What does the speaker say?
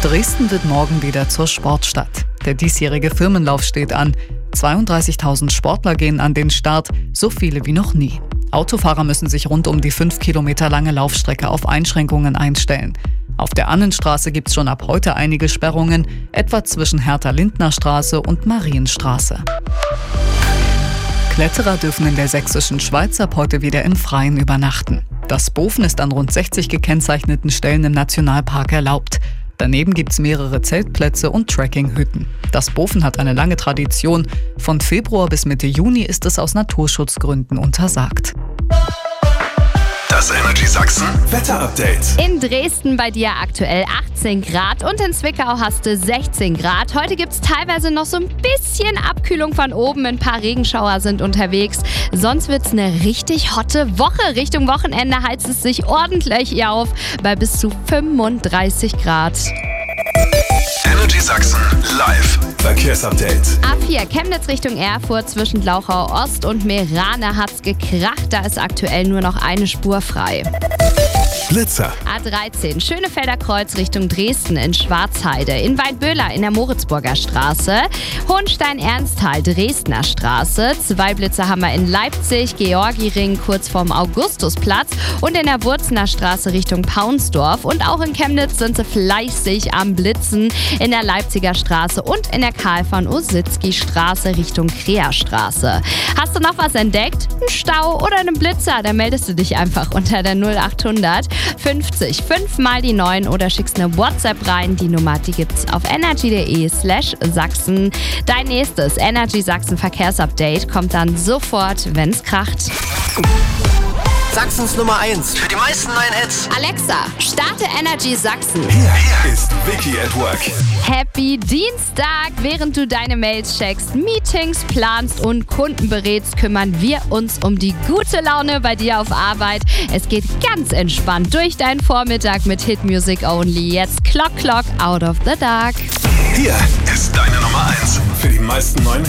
Dresden wird morgen wieder zur Sportstadt. Der diesjährige Firmenlauf steht an. 32.000 Sportler gehen an den Start, so viele wie noch nie. Autofahrer müssen sich rund um die 5 Kilometer lange Laufstrecke auf Einschränkungen einstellen. Auf der Annenstraße gibt es schon ab heute einige Sperrungen, etwa zwischen Hertha-Lindner-Straße und Marienstraße. Kletterer dürfen in der sächsischen Schweiz ab heute wieder im Freien übernachten. Das Bofen ist an rund 60 gekennzeichneten Stellen im Nationalpark erlaubt. Daneben gibt es mehrere Zeltplätze und Trekkinghütten. Das Bofen hat eine lange Tradition. Von Februar bis Mitte Juni ist es aus Naturschutzgründen untersagt. Das Energy Sachsen Wetterupdate. In Dresden bei dir aktuell 18 Grad und in Zwickau hast du 16 Grad. Heute gibt es teilweise noch so ein bisschen Abkühlung von oben. Ein paar Regenschauer sind unterwegs. Sonst wird es eine richtig hotte Woche. Richtung Wochenende heizt es sich ordentlich auf bei bis zu 35 Grad. Energy Sachsen live Verkehrsupdate. A4 Chemnitz Richtung Erfurt zwischen Glauchau Ost und Meerane hat's gekracht. Da ist aktuell nur noch eine Spur frei. Blitzer. A13 Schönefelder Kreuz Richtung Dresden in Schwarzheide. In Waldböhler in der Moritzburger Straße. Hohenstein-Ernsthal Dresdner Straße. 2 Blitzer haben wir in Leipzig. Georgiring kurz vorm Augustusplatz. Und in der Wurzener Straße Richtung Paunsdorf. Und auch in Chemnitz sind sie fleißig am Blitzen. In der Leipziger Straße und in der Karl von Ossizki Straße Richtung Kreastraße. Hast du noch was entdeckt? Ein Stau oder einen Blitzer? Da meldest du dich einfach unter der 0800 50 5 mal die 9 oder schickst eine WhatsApp rein. Die Nummer, die gibt's auf energy.de/Sachsen. Dein nächstes Energy Sachsen Verkehrsupdate kommt dann sofort, wenn's kracht. Sachsens Nummer 1 für die meisten neuen Hits. Alexa, starte Energy Sachsen. Hier ist Vicky at Work. Happy Dienstag! Während du deine Mails checkst, Meetings planst und Kunden berätst, kümmern wir uns um die gute Laune bei dir auf Arbeit. Es geht ganz entspannt durch deinen Vormittag mit Hit Music Only. Jetzt Clock Out of the Dark. Hier ist deine Nummer 1 für die meisten neuen Hits.